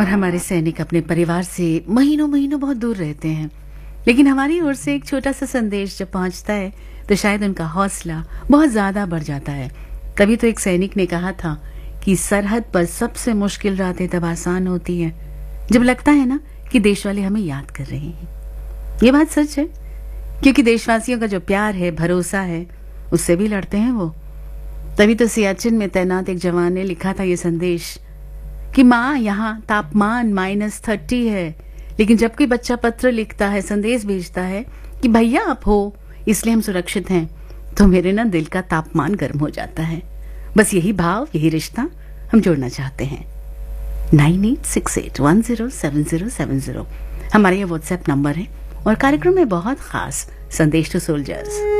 और हमारे सैनिक अपने परिवार से महीनों महीनों बहुत दूर रहते हैं, लेकिन हमारी ओर से एक छोटा सा संदेश जब पहुंचता है तो शायद उनका हौसला बहुत ज्यादा बढ़ जाता है। तभी तो एक सैनिक ने कहा था कि सरहद पर सबसे मुश्किल रातें तब आसान होती हैं जब लगता है ना कि देश वाले हमें याद कर रहे हैं। ये बात सच है, क्योंकि देशवासियों का जो प्यार है, भरोसा है, उससे भी लड़ते हैं वो। तभी तो सियाचिन में तैनात एक जवान ने लिखा था ये संदेश कि माँ यहाँ तापमान -30 है, लेकिन जब कोई बच्चा पत्र लिखता है, संदेश भेजता है कि भैया आप हो इसलिए हम सुरक्षित हैं, तो मेरे ना दिल का तापमान गर्म हो जाता है। बस यही भाव, यही रिश्ता हम जोड़ना चाहते हैं। 9868107070 हमारा ये व्हाट्सएप नंबर है और कार्यक्रम में बहुत खास संदेश टू सोल्जर्स।